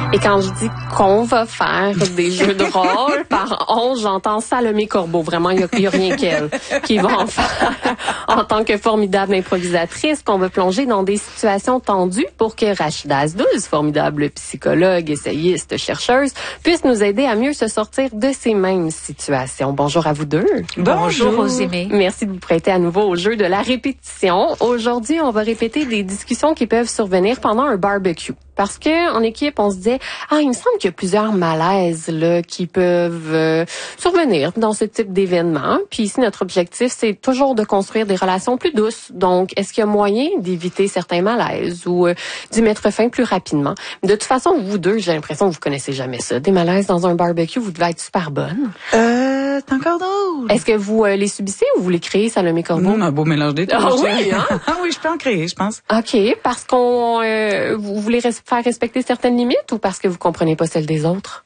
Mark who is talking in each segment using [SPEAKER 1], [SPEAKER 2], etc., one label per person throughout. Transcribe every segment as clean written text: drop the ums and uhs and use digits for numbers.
[SPEAKER 1] Et quand je dis qu'on va faire des jeux de rôle, par on, j'entends Salomé Corbeau. Vraiment, il y a rien qu'elle qui va en faire en tant que formidable improvisatrice, qu'on va plonger dans des situations tendues pour que Rachida Asdouz, formidable psychologue, essayiste, chercheuse, puisse nous aider à mieux se sortir de ces mêmes situations. Bonjour à vous deux.
[SPEAKER 2] Bonjour Rosémée.
[SPEAKER 1] Merci de vous prêter à nouveau au jeu de la répétition. Aujourd'hui, on va répéter des discussions qui peuvent survenir pendant un barbecue. Parce que en équipe, on se disait, il me semble qu'il y a plusieurs malaises là qui peuvent survenir dans ce type d'événement. Puis ici, notre objectif, c'est toujours de construire des relations plus douces. Donc, est-ce qu'il y a moyen d'éviter certains malaises ou d'y mettre fin plus rapidement? De toute façon, vous deux, j'ai l'impression que vous connaissez jamais ça. Des malaises dans un barbecue, vous devez être super bonnes.
[SPEAKER 2] C'est encore drôle.
[SPEAKER 1] Est-ce que vous les subissez ou vous les créez, Salomé Corbeau?
[SPEAKER 2] Un beau mélange des deux.
[SPEAKER 1] Ah oui, hein?
[SPEAKER 2] Oui, je peux en créer, je pense.
[SPEAKER 1] OK, parce qu'on vous voulez faire respecter certaines limites ou parce que vous comprenez pas celles des autres?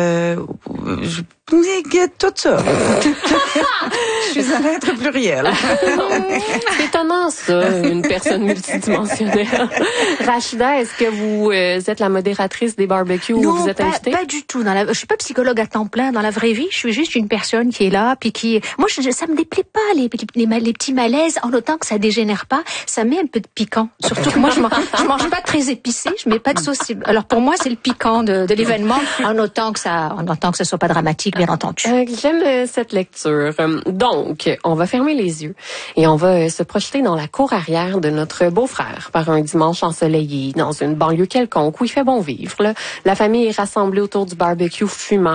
[SPEAKER 2] Tout ça. Je suis un être pluriel.
[SPEAKER 1] C'est étonnant, ça, une personne multidimensionnelle. Rachida, est-ce que vous êtes la modératrice des barbecues où vous êtes invitée?
[SPEAKER 3] Pas du tout. Je suis pas psychologue à temps plein dans la vraie vie. Je suis juste une personne qui est là, puis qui... Moi, ça me déplaît pas, les petits malaises, en autant que ça dégénère pas. Ça met un peu de piquant. Surtout que moi, je mange pas très épicé. Je mets pas de sauce. Alors, pour moi, c'est le piquant de l'événement, en autant que ça soit pas dramatique, bien entendu.
[SPEAKER 1] J'aime cette lecture. Donc, on va fermer les yeux et on va se projeter dans la cour arrière de notre beau-frère par un dimanche ensoleillé dans une banlieue quelconque où il fait bon vivre. Là. La famille est rassemblée autour du barbecue fumant.